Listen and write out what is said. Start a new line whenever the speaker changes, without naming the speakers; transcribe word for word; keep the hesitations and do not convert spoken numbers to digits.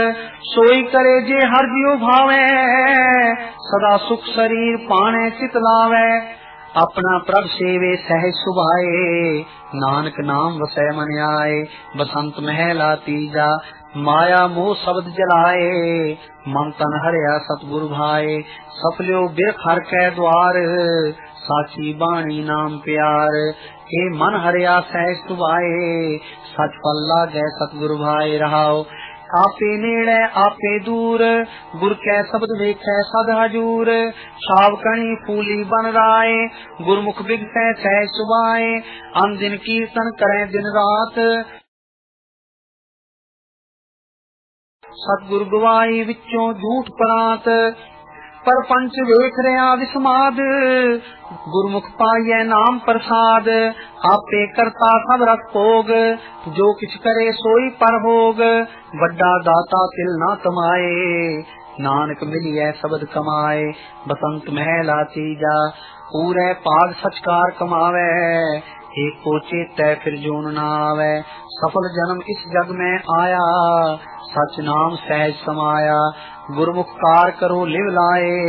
सोई करे जे हर जियो भावे, सदा सुख शरीर पाने चित लावे। अपना प्रभ सेवे सहज सुभाए, नानक नाम वसै मन आए। बसंत महला तीजा, माया मोह शब्द जलाए। मन तन हरिया सतगुरु भाए, सफल्यो बिरख हर कै द्वार। साची बाणी नाम प्यार, हे मन हरिया सहज सुभाए। सच फल लागै सतगुरु भाए रहाओ। आपे नेड़े आपे दूर, गुर कै शब्द वेखै सद हजूर। सावकणी फूली बन राय, गुरमुख बिगसै सहज सुभाए। अन दिन कीर्तन करें दिन रात, सतगुर गवाई विचों झूठ परात। पर पंच वेख रहा विस्माद, गुरमुख पाइए नाम प्रसाद। आपे करता सब रस भोग, जो किछ करे सोई पर भोग। वड्डा दाता तिल ना कमाए, नानक मिलिए शब्द कमाए। बसंत महला तीजा, पूरे पाग सचकार कमावे। एक को चेतै फिर जोन न आवे, सफल जन्म इस जग में आया। सच नाम सहज समाया, गुरमुख कार करो लिव लाए।